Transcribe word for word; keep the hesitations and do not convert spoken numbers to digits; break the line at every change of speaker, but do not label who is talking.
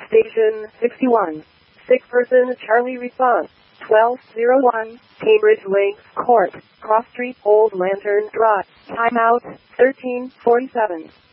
Station sixty-one. Sick person Charlie response. twelve oh one, Cambridge Lakes Court, Cross Street, Old Lantern Drive. Timeout, thirteen forty-seven.